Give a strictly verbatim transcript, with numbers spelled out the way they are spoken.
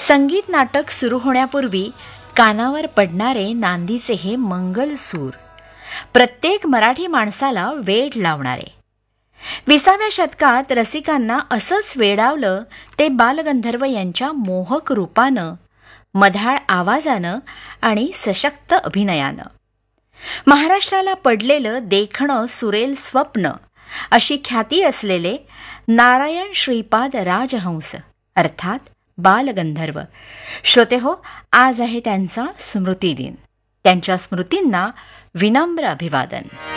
संगीत नाटक सुरू होण्यापूर्वी कानावर पडणारे नांदीचे हे मंगल सूर प्रत्येक मराठी माणसाला वेड लावणारे. विसाव्या शतकात रसिकांना असंच वेडावलं ते बालगंधर्व यांच्या मोहक रूपानं, मधाळ आवाजानं आणि सशक्त अभिनयानं. महाराष्ट्राला पडलेलं देखणं सुरेल स्वप्न अशी ख्याती असलेले नारायण श्रीपाद राजहंस अर्थात बालगंधर्व. श्रोते हो, आज आहे त्यांचा स्मृतिदिन. त्यांच्या स्मृतींना विनम्र अभिवादन.